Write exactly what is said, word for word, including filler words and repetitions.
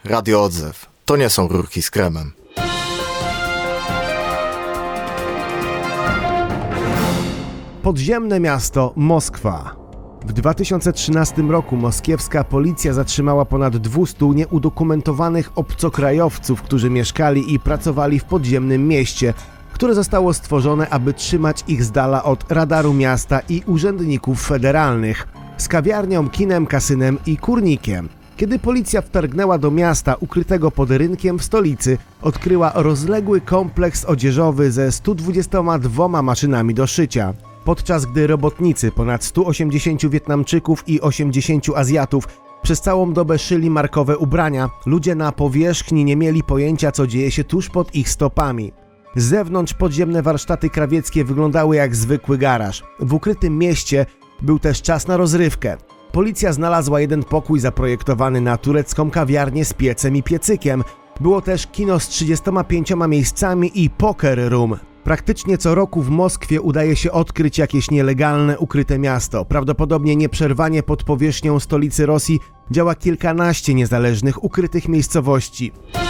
Radio Odzew. To nie są rurki z kremem. Podziemne miasto Moskwa. W dwa tysiące trzynastym roku moskiewska policja zatrzymała ponad dwustu nieudokumentowanych obcokrajowców, którzy mieszkali i pracowali w podziemnym mieście, które zostało stworzone, aby trzymać ich z dala od radaru miasta i urzędników federalnych, z kawiarnią, kinem, kasynem i kurnikiem. Kiedy policja wtargnęła do miasta ukrytego pod rynkiem w stolicy, odkryła rozległy kompleks odzieżowy ze stu dwudziestoma dwoma maszynami do szycia. Podczas gdy robotnicy, ponad stu osiemdziesięciu Wietnamczyków i osiemdziesięciu Azjatów, przez całą dobę szyli markowe ubrania, ludzie na powierzchni nie mieli pojęcia, co dzieje się tuż pod ich stopami. Z zewnątrz podziemne warsztaty krawieckie wyglądały jak zwykły garaż. W ukrytym mieście był też czas na rozrywkę. Policja znalazła jeden pokój zaprojektowany na turecką kawiarnię z piecem i piecykiem. Było też kino z trzydziestoma pięcioma miejscami i poker room. Praktycznie co roku w Moskwie udaje się odkryć jakieś nielegalne, ukryte miasto. Prawdopodobnie nieprzerwanie pod powierzchnią stolicy Rosji działa kilkanaście niezależnych, ukrytych miejscowości.